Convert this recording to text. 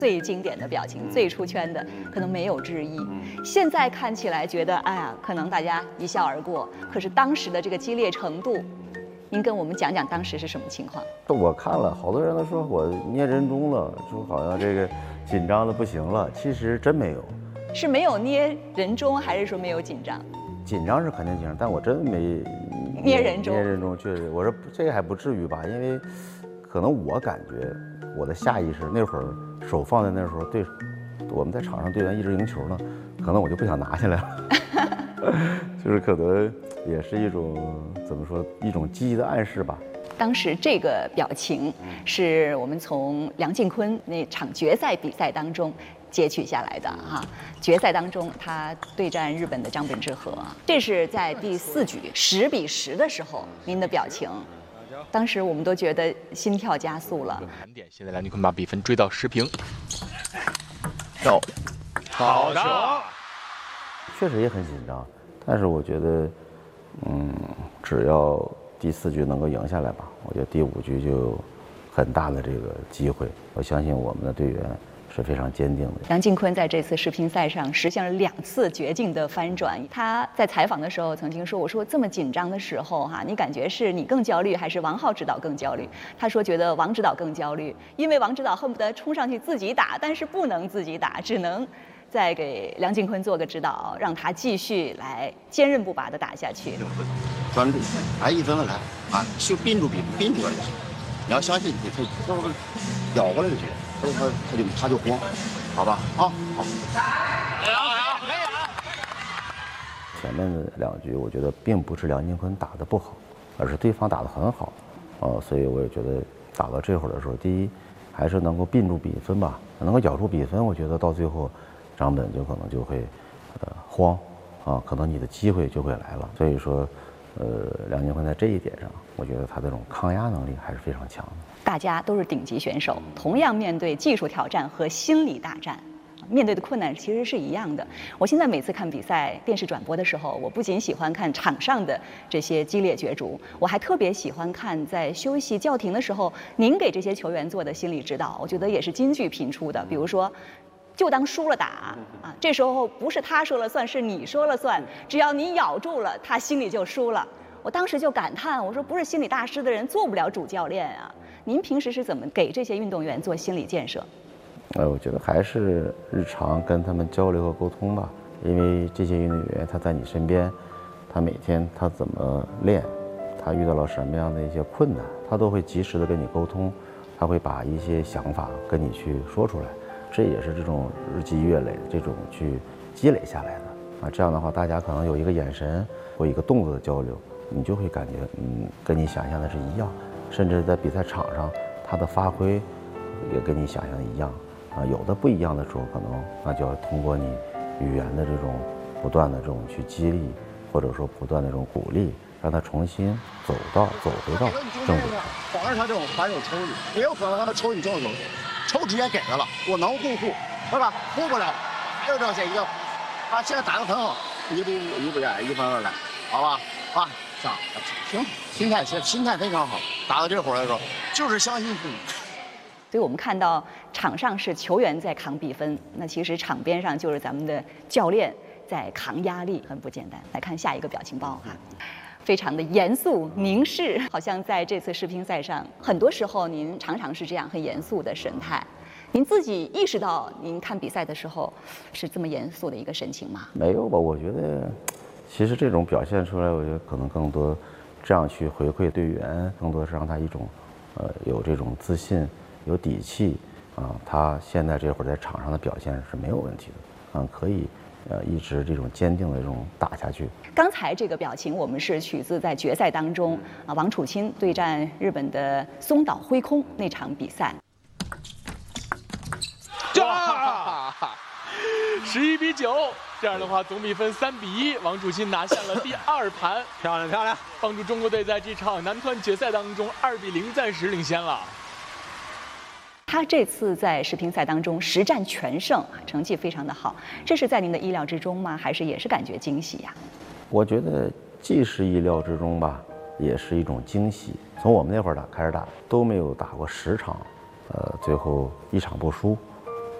最经典的表情，最出圈的，可能没有之一。现在看起来觉得，哎呀，可能大家一笑而过。可是当时的这个激烈程度，您跟我们讲讲当时是什么情况？ 我看了，好多人都说我捏人中了，说好像这个紧张的不行了。其实真没有， 是没有捏人中，还是说没有紧张？ 紧张是肯定紧张，但我真没捏人中。 捏人中确实，我说这个还不至于吧，因为可能我感觉我的下意识那会儿手放在那时候，对，我们在场上队员一直赢球呢，可能我就不想拿下来了，就是可能也是一种怎么说，一种积极的暗示吧。 当时这个表情是我们从梁靖昆那场决赛比赛当中截取下来的哈。决赛当中他对战日本的张本智和，这是在第4局10-10的时候您的表情，当时我们都觉得心跳加速了。 盘点，现在梁靖昆把比分追到10平。漂亮，好的， 确实也很紧张，但是我觉得，只要第4局能够赢下来吧，我觉得第5局就有很大的这个机会。我相信我们的队员是非常坚定的。 梁靖昆在这次世乒赛上实现了2次绝境的翻转。他在采访的时候曾经说：“我说这么紧张的时候哈，你感觉是你更焦虑，还是王浩指导更焦虑？”他说觉得王指导更焦虑，因为王指导恨不得冲上去自己打，但是不能自己打，只能再给梁靖昆做个指导，让他继续来坚韧不拔地打下去。 专注，来1分了来啊，就憋住憋住了就行。你要相信你，他咬过来就行，他就慌，好吧？啊，好。 前面的2局，我觉得并不是梁靖昆打得不好，而是对方打得很好，所以我也觉得打到这会儿的时候，第一还是能够并住比分吧，能够咬住比分，我觉得到最后，张本就可能就会慌，可能你的机会就会来了。所以说，梁靖昆在这一点上，我觉得他这种抗压能力还是非常强的。 大家都是顶级选手，同样面对技术挑战和心理大战，面对的困难其实是一样的。我现在每次看比赛电视转播的时候，我不仅喜欢看场上的这些激烈角逐，我还特别喜欢看在休息叫停的时候，您给这些球员做的心理指导，我觉得也是金句频出的。比如说，就当输了打啊，这时候不是他说了算，是你说了算，只要你咬住了，他心里就输了。我当时就感叹，我说不是心理大师的人做不了主教练啊。您平时是怎么给这些运动员做心理建设？ 我觉得还是日常跟他们交流和沟通吧，因为这些运动员他在你身边，他每天他怎么练，他遇到了什么样的一些困难，他都会及时的跟你沟通，他会把一些想法跟你去说出来，这也是这种日积月累的这种去积累下来的啊。这样的话，大家可能有一个眼神或一个动作的交流，你就会感觉跟你想象的是一样，甚至在比赛场上他的发挥也跟你想象的一样啊。有的不一样的时候，可能那就要通过你语言的这种不断的这种去激励，或者说不断的这种鼓励，让他重新走回到正轨。 反而他这种反手抽你，也有可能他抽你正手，抽直接给他了，我能护，是吧？护不了，还有这些一个，他现在打得很好，一步1分2来，好吧？啊，行，心态非常好，打到这会儿的时候，就是相信自己。 所以我们看到场上是球员在扛比分，那其实场边上就是咱们的教练在扛压力，很不简单。来看下一个表情包哈，非常的严肃凝视，好像在这次世乒赛上，很多时候您常常是这样很严肃的神态。您自己意识到您看比赛的时候是这么严肃的一个神情吗？ 没有吧，我觉得其实这种表现出来，我觉得可能更多这样去回馈队员，更多是让他一种有这种自信。有底气啊，他现在这会儿在场上的表现是没有问题的啊，可以一直这种坚定的这种打下去。 刚才这个表情我们是取自在决赛当中啊，王楚钦对战日本的松岛辉空那场比赛。 哇，11-9，这样的话总比分3-1，王楚钦拿下了第2盘， 漂亮， 帮助中国队在这场男团决赛当中2-0暂时领先了。 他这次在世乒赛当中10战全胜，成绩非常的好，这是在您的意料之中吗？还是也是感觉惊喜呀？ 我觉得既是意料之中吧，也是一种惊喜。从我们那会儿开始打，都没有打过10场，最后1场不输。